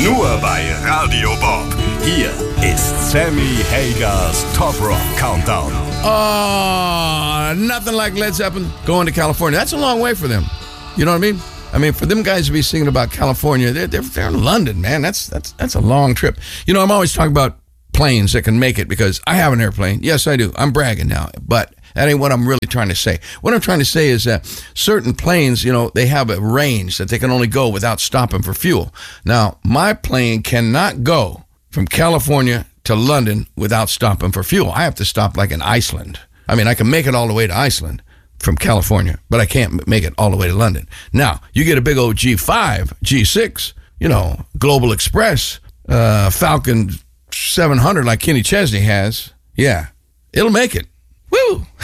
Nur bei Radio Bob. Hier ist Sammy Hagers Top Rock Countdown. Oh, nothing like Led Zeppelin going to California. That's a long way for them. You know what I mean? I mean, for them guys to be singing about California, they're in London, man. That's a long trip. You know, I'm always talking about planes that can make it because I have an airplane. Yes, I do. I'm bragging now, but that ain't what I'm really trying to say. What I'm trying to say is that certain planes, you know, they have a range that they can only go without stopping for fuel. Now, my plane cannot go from California to London without stopping for fuel. I have to stop like in Iceland. I mean, I can make it all the way to Iceland from California, but I can't make it all the way to London. Now, you get a big old G5, G6, you know, Global Express, Falcon 700 like Kenny Chesney has. Yeah, it'll make it. Woo!